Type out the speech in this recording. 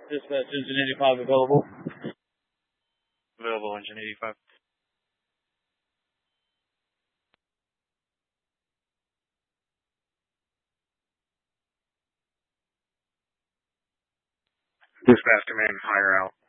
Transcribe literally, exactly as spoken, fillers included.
Dispatch, engine eighty-five available. Available, engine eighty-five. Dispatch command, higher out.